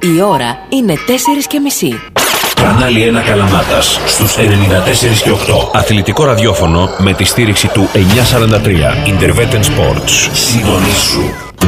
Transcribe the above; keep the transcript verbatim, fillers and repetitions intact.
Η ώρα είναι τέσσερις και μισή. Κανάλι ένα Καλαμάτας στους ενενήντα τέσσερα και οκτώ. Αθλητικό ραδιόφωνο με τη στήριξη του εννιακόσια σαράντα τρία. Interveten Sports. Συντονίσου.